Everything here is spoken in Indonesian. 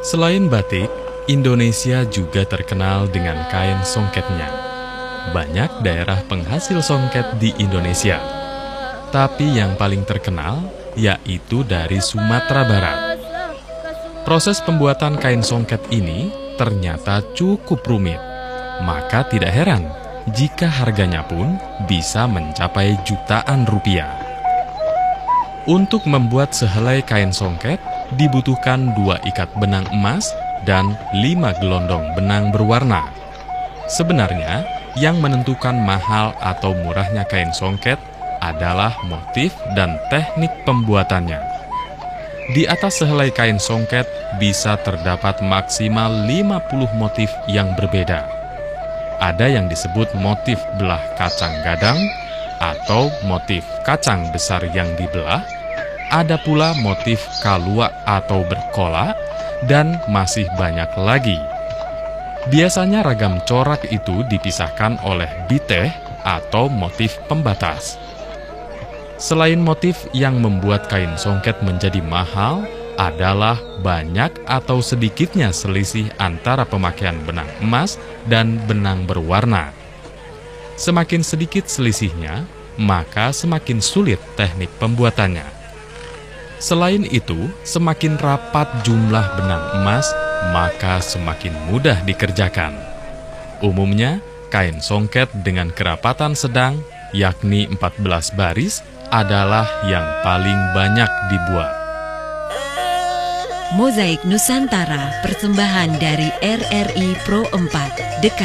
Selain batik, Indonesia juga terkenal dengan kain songketnya. Banyak daerah penghasil songket di Indonesia, tapi yang paling terkenal yaitu dari Sumatera Barat. Proses pembuatan kain songket ini ternyata cukup rumit, maka tidak heran jika harganya pun bisa mencapai jutaan rupiah. Untuk membuat sehelai kain songket, dibutuhkan 2 ikat benang emas dan 5 gelondong benang berwarna. Sebenarnya, yang menentukan mahal atau murahnya kain songket adalah motif dan teknik pembuatannya. Di atas sehelai kain songket bisa terdapat maksimal 50 motif yang berbeda. Ada yang disebut motif belah kacang gadang atau motif kacang besar yang dibelah, ada pula motif kalua atau berkola, dan masih banyak lagi. Biasanya ragam corak itu dipisahkan oleh biteh atau motif pembatas. Selain motif yang membuat kain songket menjadi mahal, adalah banyak atau sedikitnya selisih antara pemakaian benang emas dan benang berwarna. Semakin sedikit selisihnya, maka semakin sulit teknik pembuatannya. Selain itu, semakin rapat jumlah benang emas, maka semakin mudah dikerjakan. Umumnya, kain songket dengan kerapatan sedang, yakni 14 baris, adalah yang paling banyak dibuat. Mozaik Nusantara, persembahan dari RRI Pro 4, dekat